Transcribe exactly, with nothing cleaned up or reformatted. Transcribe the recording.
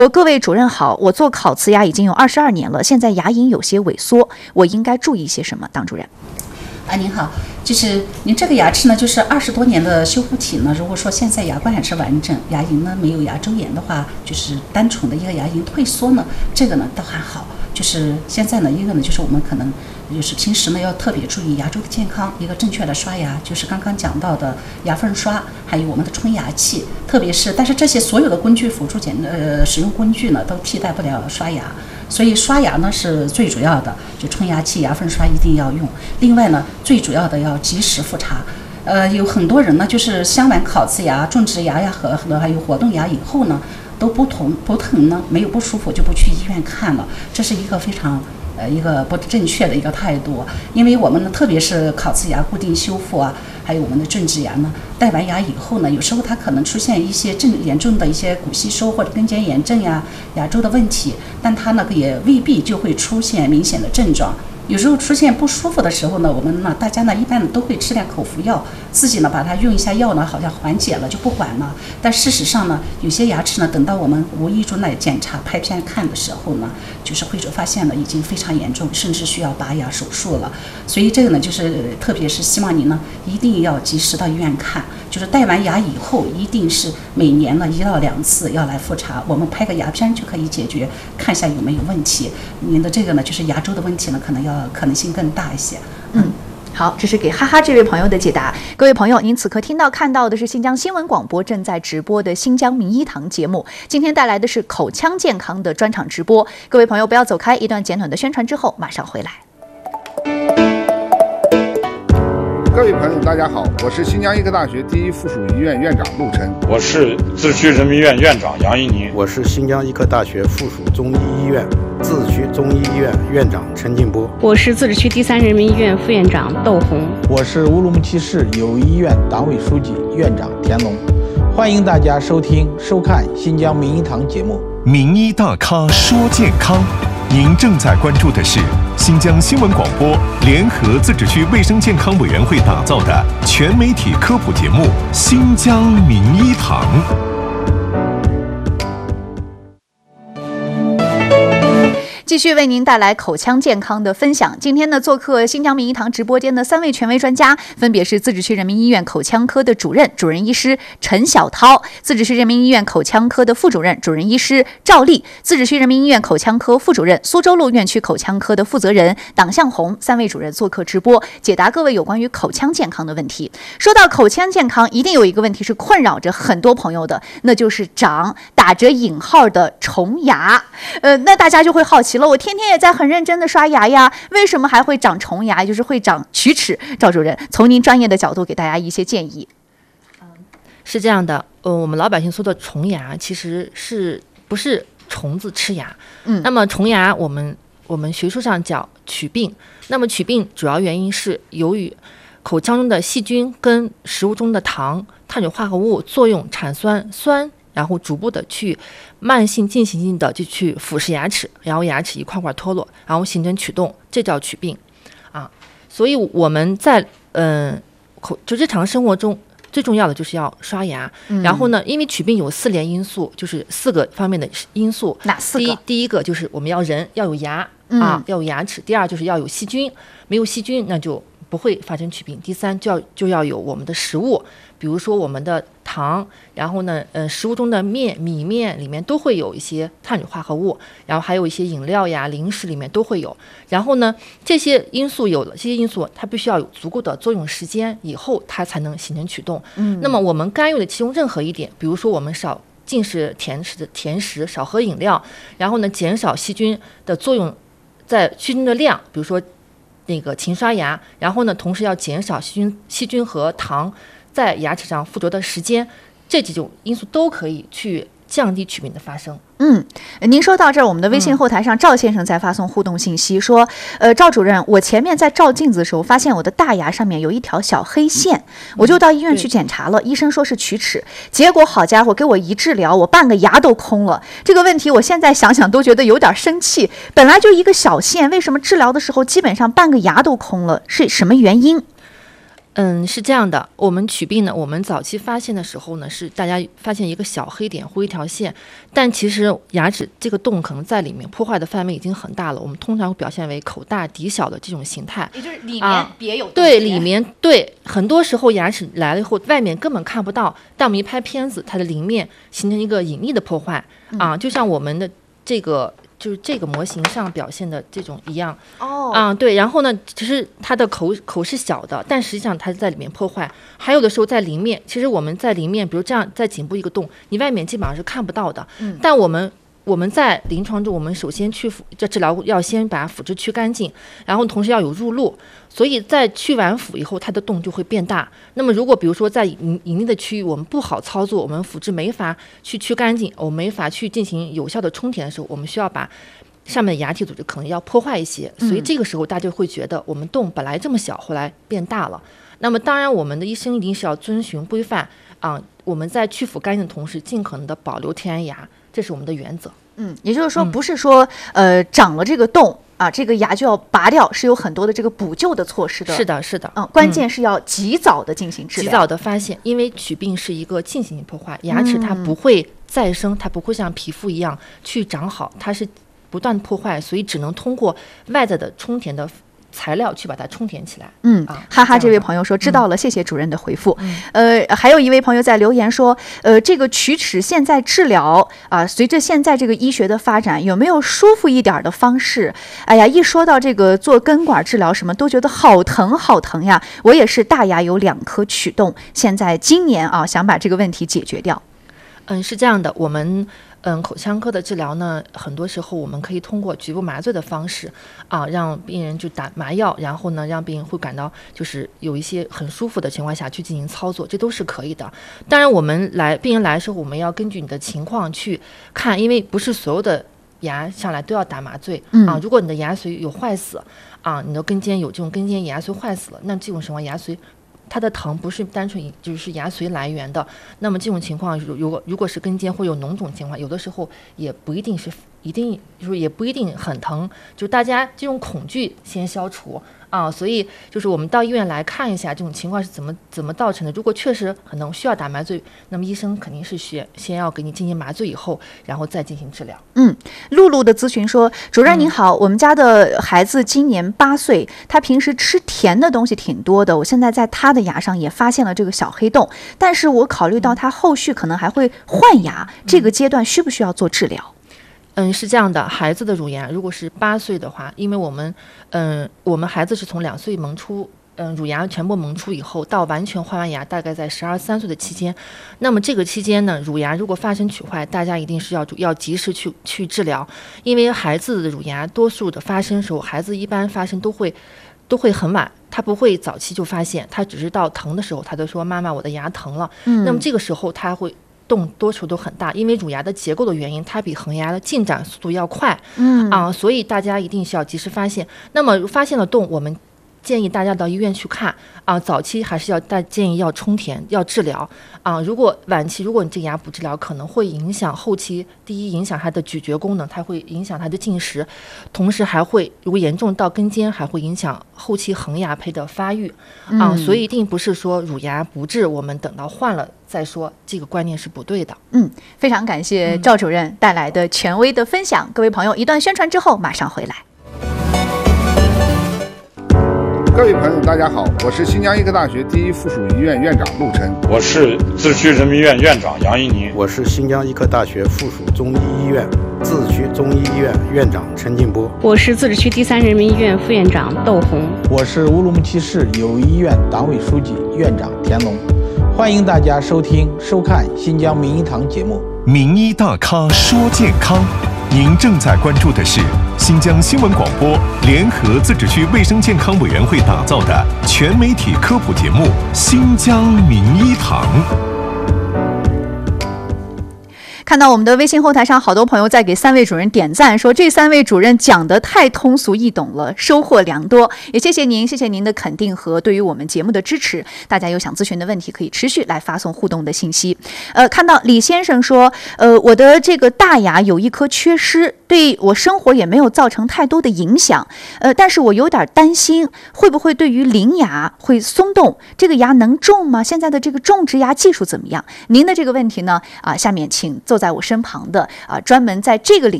各位主任好，我做烤瓷牙已经有二十二年了，现在牙龈有些萎缩，我应该注意些什么？当主任。 啊，您好，就是您这个牙齿呢，就是二十多年的修复体呢。如果说现在牙冠还是完整，牙龈呢没有牙周炎的话，就是单纯的一个牙龈退缩呢，这个呢倒还好。就是现在呢，一个呢就是我们可能就是平时呢要特别注意牙周的健康，一个正确的刷牙，就是刚刚讲到的牙缝刷，还有我们的冲牙器，特别是但是这些所有的工具辅助检呃使用工具呢都替代不了刷牙。所以刷牙呢是最主要的，就冲牙器、牙缝刷一定要用。另外呢，最主要的要及时复查。呃，有很多人呢，就是镶完烤瓷牙、种植牙呀和和还有活动牙以后呢，都不疼不疼呢，没有不舒服就不去医院看了，这是一个非常呃一个不正确的一个态度。因为我们呢，特别是烤瓷牙固定修复啊，还有我们的种植牙呢，戴完牙以后呢，有时候它可能出现一些正严重的一些骨吸收或者根尖炎症呀、牙周的问题，但它呢也未必就会出现明显的症状。有时候出现不舒服的时候呢，我们呢大家呢一般都会吃点口服药，自己呢把它用一下药呢，好像缓解了就不管了。但事实上呢，有些牙齿呢，等到我们无意中来检查拍片看的时候呢，就是会发现了已经非常严重，甚至需要拔牙手术了。所以这个呢，就是特别是希望您呢一定要及时到医院看，就是戴完牙以后，一定是每年呢一到两次要来复查，我们拍个牙片就可以解决，看一下有没有问题。您的这个呢，就是牙周的问题呢，可能要可能性更大一些。 嗯，好，这是给哈哈这位朋友的解答。各位朋友，您此刻听到看到的是新疆新闻广播正在直播的新疆名医堂节目，今天带来的是口腔健康的专场直播。各位朋友不要走开，一段简短的宣传之后马上回来。 各位朋友大家好，我是新疆医科大学第一附属医院院长陆琛。 我是自治区人民医院院长杨一宁。 我是新疆医科大学附属中医医院自治区中医医院院长陈进波。 我是自治区第三人民医院副院长窦红。 我是乌鲁木齐市友谊医院党委书记院长田龙。欢迎大家收听收看新疆名医堂节目。 名医大咖说健康，您正在关注的是新疆新闻广播联合自治区卫生健康委员会打造的全媒体科普节目《新疆名医堂》。 继续为您带来口腔健康的分享。今天呢，做客新疆名医堂直播间的三位权威专家，分别是自治区人民医院口腔科的主任、主任医师陈晓涛，自治区人民医院口腔科的副主任、主任医师赵丽，自治区人民医院口腔科副主任、苏州路院区口腔科的负责人党向红，三位主任做客直播，解答各位有关于口腔健康的问题。说到口腔健康，一定有一个问题是困扰着很多朋友的，那就是长打着引号的虫牙。呃，那大家就会好奇了，我天天也在很认真的刷牙呀，为什么还会长虫牙，就是会长龋齿？赵主任，从您专业的角度给大家一些建议。 嗯，是这样的，呃，我们老百姓说的虫牙其实是不是虫子吃牙？嗯，那么虫牙我们我们学术上叫龋病。那么龋病主要原因是由于口腔中的细菌跟食物中的糖、碳水化合物作用产酸酸。然后逐步的去慢性进行性的就去腐蚀牙齿，然后牙齿一块块脱落，然后形成龋洞，这叫龋病啊。所以我们在嗯、呃、口就日常生活中最重要的就是要刷牙。嗯、然后呢，因为龋病有四联因素，就是四个方面的因素。 哪四个？ 第一第一个就是我们要人要有牙、嗯、啊，要有牙齿。第二就是要有细菌，没有细菌那就不会发生龋病。第三就要就要有我们的食物。比如说我们的糖，然后呢，呃，食物中的面、米面里面都会有一些碳水化合物，然后还有一些饮料呀、零食里面都会有。然后呢，这些因素有了，这些因素它必须要有足够的作用时间以后，它才能形成龋洞。嗯，那么我们干预的其中任何一点，比如说我们少进食甜食的甜食，少喝饮料，然后呢，减少细菌的作用，在细菌的量，比如说那个勤刷牙，然后呢，同时要减少细菌、细菌和糖在牙齿上附着的时间，这几种因素都可以去降低龋病的发生。 嗯，您说到这儿，我们的微信后台上赵先生在发送互动信息说，呃，赵主任，我前面在照镜子的时候发现我的大牙上面有一条小黑线，我就到医院去检查了，医生说是龋齿，结果好家伙，给我一治疗，我半个牙都空了。这个问题我现在想想都觉得有点生气，本来就一个小线，为什么治疗的时候基本上半个牙都空了？是什么原因？ 嗯，是这样的，我们龋病呢，我们早期发现的时候呢，是大家发现一个小黑点或一条线，但其实牙齿这个洞可能在里面破坏的范围已经很大了。我们通常会表现为口大底小的这种形态， 也就是里面别有洞、啊、 对，里面对，很多时候牙齿来了以后，外面根本看不到，但我们一拍片子，它的里面形成一个隐匿的破坏、嗯、啊，就像我们的这个。就是这个模型上表现的这种一样哦， 啊、嗯，对，然后呢，其实它的口口是小的，但实际上它在里面破坏。还有的时候在里面，其实我们在里面，比如这样在颈部一个洞，你外面基本上是看不到的。嗯，但我们我们在临床中，我们首先去腐这治疗要先把腐殖去干净，然后同时要有入路。所以在去完腐以后，它的洞就会变大。那么如果比如说在隐隐匿的区域我们不好操作，我们腐殖没法去去干净，我们没法去进行有效的充填的时候，我们需要把上面的牙体组织可能要破坏一些。所以这个时候大家会觉得我们洞本来这么小，后来变大了。那么当然我们的医生一定是要遵循规范啊、呃，我们在去腐干净的同时，尽可能的保留天然牙，这是我们的原则。 嗯，也就是说不是说、嗯、呃长了这个洞啊，这个牙就要拔掉，是有很多的这个补救的措施的。 是的，是的， 嗯，关键是要及早的进行治疗， 及早的发现，因为龋病是一个进行性破坏，牙齿它不会再生，它不会像皮肤一样去长好，它是不断破坏，所以只能通过外在的充填的材料去把它充填起来。 嗯，啊、哈哈，这位朋友说知道了、嗯，谢谢主任的回复。嗯、呃，还有一位朋友在留言说，呃，这个龋齿现在治疗啊，随着现在这个医学的发展，有没有舒服一点的方式？哎呀，一说到这个做根管治疗，什么都觉得好疼好疼呀。我也是大牙有两颗龋洞，现在今年啊想把这个问题解决掉。 嗯，是这样的，我们。嗯，口腔科的治疗呢，很多时候我们可以通过局部麻醉的方式啊，让病人就打麻药，然后呢，让病人会感到就是有一些很舒服的情况下去进行操作，这都是可以的。当然，我们来病人来的时候，我们要根据你的情况去看，因为不是所有的牙上来都要打麻醉、嗯、啊。如果你的牙髓有坏死啊，你的根尖有这种根尖牙髓坏死了，那这种情况牙髓。它的疼不是单纯就是牙髓来源的，那么这种情况如果如果是根尖会有脓肿情况，有的时候也不一定是一定就是也不一定很疼，就大家这种恐惧先消除啊，所以就是我们到医院来看一下这种情况是怎么怎么造成的。如果确实可能需要打麻醉，那么医生肯定是先先要给你进行麻醉以后，然后再进行治疗。 嗯，露露的咨询说，主任您好、嗯，我们家的孩子今年八岁，他平时吃甜的东西挺多的，我现在在他的牙上也发现了这个小黑洞，但是我考虑到他后续可能还会换牙，嗯、这个阶段需不需要做治疗？ 嗯，是这样的，孩子的乳牙如果是八岁的话，因为我们，嗯，我们孩子是从两岁萌出，嗯，乳牙全部萌出以后，到完全换完牙，大概在十二三岁的期间。那么这个期间呢，乳牙如果发生龋坏，大家一定是要要及时去去治疗，因为孩子的乳牙多数的发生时候，孩子一般发生都会都会很晚。他不会早期就发现，他只是到疼的时候，他就说妈妈，我的牙疼了。嗯，那么这个时候他会。洞多数都很大，因为乳牙的结构的原因，它比恒牙的进展速度要快，嗯啊，所以大家一定是要及时发现。那么发现了洞，我们建议大家到医院去看啊，早期还是要大建议要充填，要治疗啊。如果晚期，如果你这个牙不治疗，可能会影响后期。第一，影响它的咀嚼功能，它会影响它的进食，同时还会如果严重到根尖，还会影响后期恒牙胚的发育啊。所以一定不是说乳牙不治，我们等到换了再说，这个观念是不对的。 嗯，非常感谢赵主任带来的权威的分享。各位朋友，一段宣传之后马上回来。 各位朋友，大家好，我是新疆医科大学第一附属医院院长陆琛。 我是自治区人民医院院长杨一宁。 我是新疆医科大学附属中医医院自治区中医医院院长陈进波。 我是自治区第三人民医院副院长窦红。 我是乌鲁木齐市友谊医院党委书记院长田龙。欢迎大家收听收看新疆名医堂节目 《名医大咖说健康》。您正在关注的是新疆新闻广播联合自治区卫生健康委员会打造的全媒体科普节目《新疆名医堂》。 看到我们的微信后台上好多朋友在给三位主任点赞，说这三位主任讲得太通俗易懂了，收获良多。也谢谢您，谢谢您的肯定和对于我们节目的支持。大家有想咨询的问题，可以持续来发送互动的信息。呃，看到李先生说，呃，我的这个大牙有一颗缺失，对我生活也没有造成太多的影响，呃，但是我有点担心，会不会对于邻牙会松动？这个牙能种吗？现在的这个种植牙技术怎么样？您的这个问题呢，啊，下面请坐在我身旁的啊，专门在这个领